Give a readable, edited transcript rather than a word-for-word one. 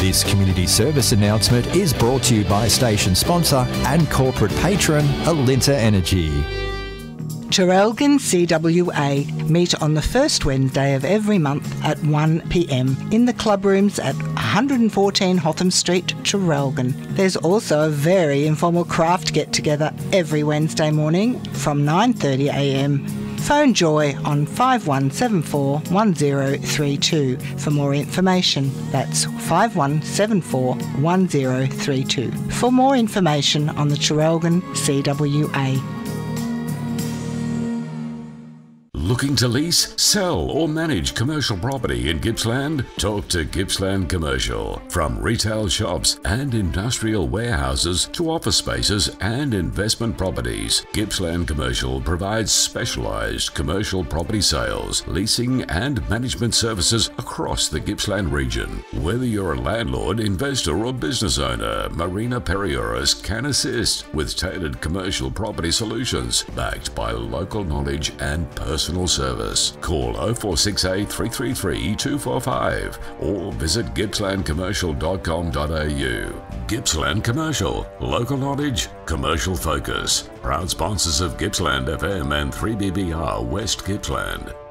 This community service announcement is brought to you by station sponsor and corporate patron Alinta Energy. Traralgon CWA meet on the first Wednesday of every month at 1 p.m. in the club rooms at 114 Hotham Street, Traralgon. There's also a very informal craft get-together every Wednesday morning from 9:30 a.m. Phone Joy on 5174 1032 for more information. That's 5174 1032 for more information on the Traralgon CWA. Looking to lease, sell or manage commercial property in Gippsland? Talk to Gippsland Commercial. From retail shops and industrial warehouses to office spaces and investment properties, Gippsland Commercial provides specialised commercial property sales, leasing and management services across the Gippsland region. Whether you're a landlord, investor or business owner, Marina Perioris can assist with tailored commercial property solutions backed by local knowledge and personal service. Call 0468 333 245 or visit gippslandcommercial.com.au. Gippsland Commercial, local knowledge, commercial focus. Proud sponsors of Gippsland FM and 3BBR West Gippsland.